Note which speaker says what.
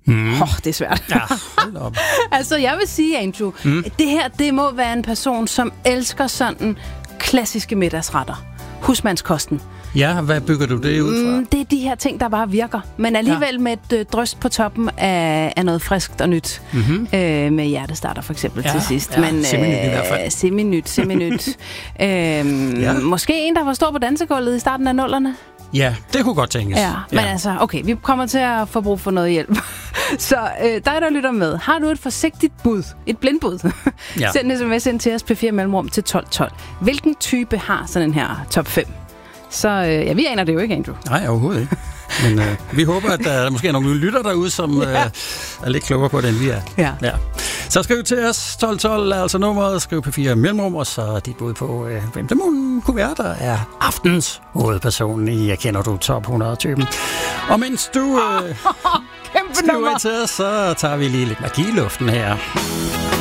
Speaker 1: Det er svært.
Speaker 2: Ja, hold op.
Speaker 1: Altså, jeg vil sige, Andrew, det her, det må være en person, som elsker sådan klassiske middagsretter. Husmandskosten.
Speaker 2: Ja, hvad bygger du det ud fra?
Speaker 1: Det er de her ting, der bare virker. Men alligevel med et drøst på toppen af noget friskt og nyt. Med hjertestarter for eksempel til sidst.
Speaker 2: Ja, men semi-nyt i hvert fald.
Speaker 1: Semi-nyt. Måske en, der var stor på dansegulvet i starten af 00'erne.
Speaker 2: Ja, det kunne godt tænkes.
Speaker 1: Ja, men altså, okay, vi kommer til at få brug for noget hjælp. Så dig, der lytter med, har du et forsigtigt bud, et blindbud, send en sms ind til os P4 Mellemrum til 1212. Hvilken type har sådan en her top 5? Så vi aner det jo ikke, Andrew.
Speaker 2: Nej, overhovedet ikke. Men vi håber, at der måske er nogle lytter derude, som er lidt klogere på det, end vi er. Ja. Så skriv til os, 1212 er altså nummeret, skriv P4 Mellemrum, og så dit bud på, hvem det kunne være, der er aftens hovedperson i Jeg kender du top 100-typen. Og mens du skriver til os, så tager vi lige lidt magi i luften her.